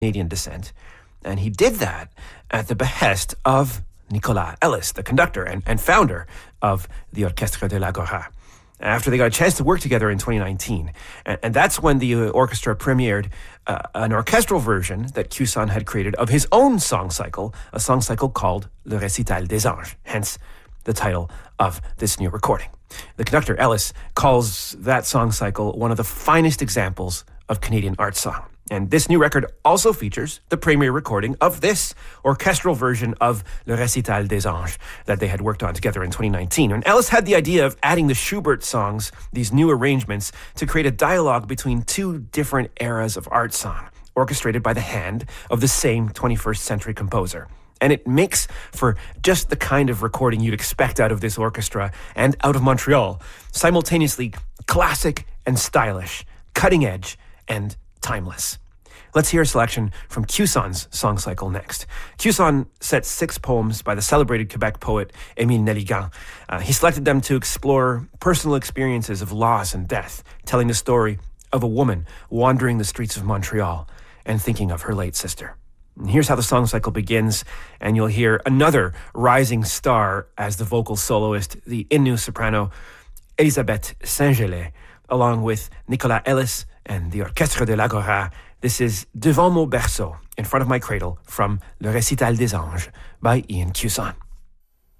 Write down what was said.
Canadian descent. And he did that at the behest of Nicolas Ellis, the conductor and founder of the Orchestre de l'Agora, after they got a chance to work together in 2019. And that's when the orchestra premiered an orchestral version that Cusson had created of his own song cycle, a song cycle called Le Récital des Anges, hence the title of this new recording. The conductor, Ellis, calls that song cycle one of the finest examples of Canadian art song. And this new record also features the premiere recording of this orchestral version of Le Récital des Anges that they had worked on together in 2019. And Ellis had the idea of adding the Schubert songs, these new arrangements, to create a dialogue between two different eras of art song, orchestrated by the hand of the same 21st century composer. And it makes for just the kind of recording you'd expect out of this orchestra and out of Montreal, simultaneously classic and stylish, cutting edge and timeless. Let's hear a selection from Cusson's song cycle next. Cusson set 6 poems by the celebrated Quebec poet Émile Nelligan. He selected them to explore personal experiences of loss and death, telling the story of a woman wandering the streets of Montreal and thinking of her late sister. And here's how the song cycle begins, and you'll hear another rising star as the vocal soloist, the Innu soprano Elisabeth Saint-Gelais, along with Nicolas Ellis and the Orchestre de l'Agora. This is Devant mon berceau, in front of my cradle, from Le Récital des Anges by Ian Cusson.